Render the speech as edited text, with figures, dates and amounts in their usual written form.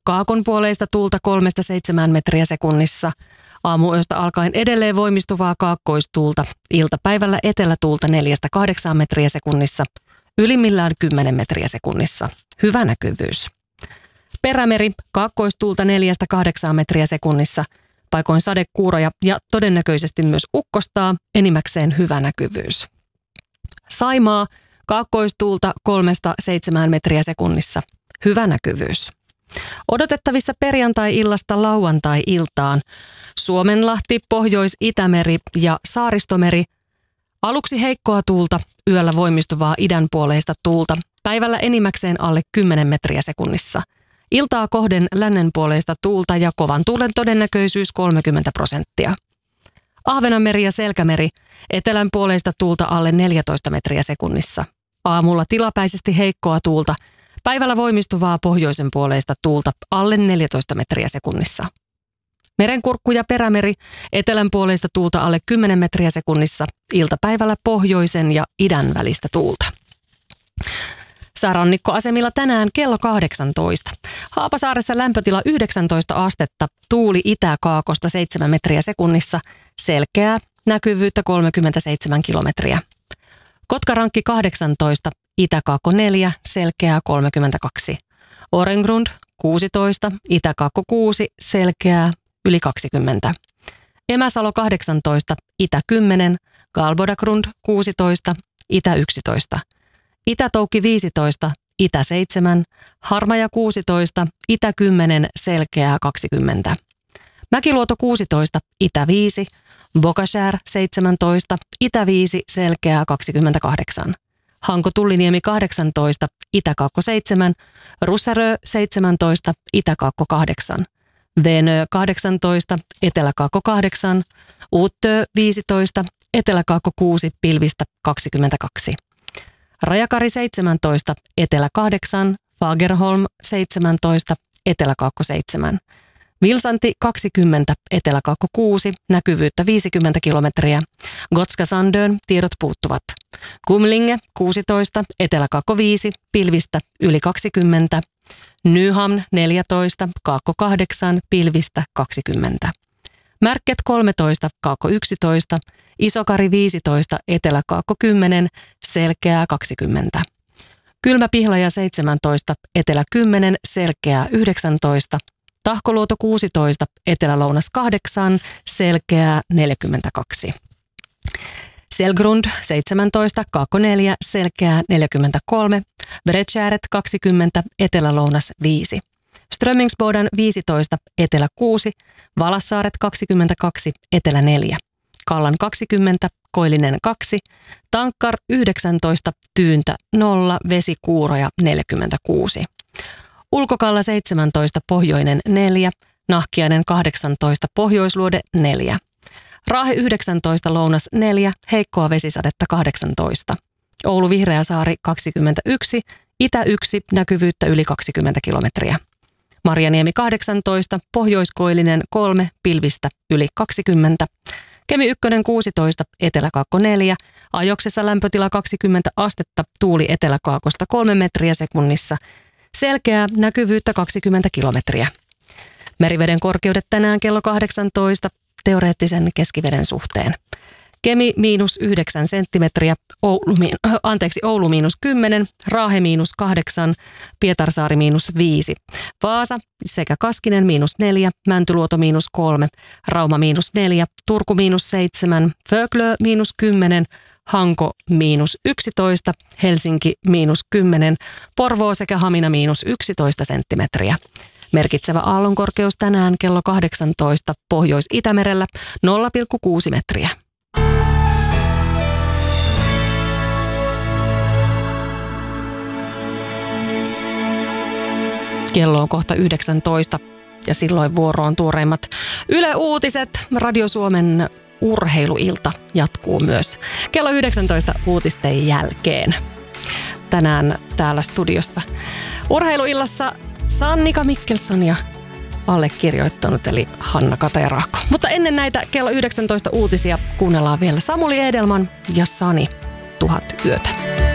Kaakon puoleista tuulta 3-7 metriä sekunnissa. Aamuyöstä alkaen edelleen voimistuvaa kaakkoistuulta. Iltapäivällä etelätuulta 4-8 metriä sekunnissa. Ylimmillään 10 metriä sekunnissa. Hyvä näkyvyys. Perämeri kaakkoistuulta 4-8 metriä sekunnissa. Paikoin sadekuuroja ja todennäköisesti myös ukkostaa, enimmäkseen hyvä näkyvyys. Saimaa kaakkoistuulta 3-7 metriä sekunnissa. Hyvä näkyvyys. Odotettavissa perjantai-illasta lauantai-iltaan Suomenlahti, Pohjois-Itämeri ja Saaristomeri. Aluksi heikkoa tuulta, yöllä voimistuvaa idänpuoleista tuulta. Päivällä enimmäkseen alle 10 metriä sekunnissa. Iltaa kohden lännenpuoleista tuulta ja kovan tuulen todennäköisyys 30%. Ahvenanmeri ja Selkämeri, etelän puoleista tuulta alle 14 metriä sekunnissa. Aamulla tilapäisesti heikkoa tuulta, päivällä voimistuvaa pohjoisen puoleista tuulta alle 14 metriä sekunnissa. Merenkurkku ja Perämeri, etelän puoleista tuulta alle 10 metriä sekunnissa, iltapäivällä pohjoisen ja idän välistä tuulta. Säärannikkoasemilla tänään kello 18. Haapasaaressa lämpötila 19 astetta, tuuli itä-kaakosta 7 metriä sekunnissa, selkeää, näkyvyyttä 37 kilometriä. Kotkarankki 18, itä-kaakko 4, selkeää 32. Orengrund 16, itä-kaakko 6, selkeää yli 20. Emäsalo 18, itä 10, Galbodagrund 16, itä 11. Itä-Toukki 15, itä 7, Harmaja 16, itä 10, selkeää 20. Mäkiluoto 16, itä 5, Bokashär 17, itä 5, selkeää 28. Hanko-Tulliniemi 18, itä-kaakko 7, Russarö 17, itä-kaakko 8. Venö 18, etelä-kaakko 8, Uuttö 15, etelä-kaakko 6, pilvistä 22. Rajakari 17, etelä 8, Fagerholm 17, etelä-kaakko 7. Vilsanti 20, etelä-kaakko 6, näkyvyyttä 50 kilometriä. Gotska Sandön, tiedot puuttuvat. Kumlinge 16, etelä-kaakko 5, pilvistä yli 20. Nyhamn 14, kaakko 8, pilvistä 20. Märket 13, kaakko 11, Isokari 15, etelä-kaakko 10, selkeää 20. Kylmä-Pihlaja 17, etelä 10, selkeää 19. Tahkoluoto 16, etelä-lounas 8, selkeää 42. Selgrund 17, kaakko 4, selkeää 43. Bredtjäret 20, etelä-lounas 5. Strömmingsboden 15, etelä 6. Valassaaret 22, etelä 4. Kallan 20, Koillinen 2. Tankkar 19, Tyyntä 0, Vesikuuroja 46. Ulkokalla 17, pohjoinen 4. Nahkiainen 18, pohjoisluode 4. Raahe 19, lounas 4, heikkoa vesisadetta 18. Oulu Vihreäsaari 21, itä 1, näkyvyyttä yli 20 kilometriä. Marjaniemi 18, pohjoiskoillinen 3, pilvistä yli 20. Kemi 1 16, eteläkaakko 4, ajoksessa lämpötila 20 astetta, tuuli eteläkaakosta 3 metriä sekunnissa. Selkeää, näkyvyyttä 20 kilometriä. Meriveden korkeudet tänään kello 18, teoreettisen keskiveden suhteen. Kemi -9 senttimetriä, Oulu -10, Raahe -8, Pietarsaari -5, Vaasa sekä Kaskinen -4, Mäntyluoto -3, Rauma -4, Turku -7, Föglö -10, Hanko -11, Helsinki -10, Porvoo sekä Hamina -11 senttimetriä. Merkitsevä aallonkorkeus tänään kello 18 Pohjois-Itämerellä 0,6 metriä. Kello on kohta 19 ja silloin vuoroon tuoreimmat Yle Uutiset. Radio Suomen urheiluilta jatkuu myös kello 19 uutisten jälkeen. Tänään täällä studiossa urheiluillassa Sannika Mikkelson ja allekirjoittanut eli Hanna Katajaraakko. Mutta ennen näitä kello 19 uutisia kuunnellaan vielä Samuli Edelman ja Sani 1000 yötä.